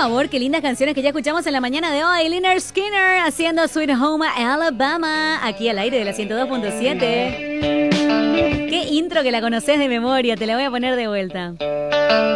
favor, qué lindas canciones que ya escuchamos en la mañana de hoy. Lynyrd Skynyrd haciendo Sweet Home Alabama, aquí al aire de la 102.7. Qué intro que la conoces de memoria, te la voy a poner de vuelta.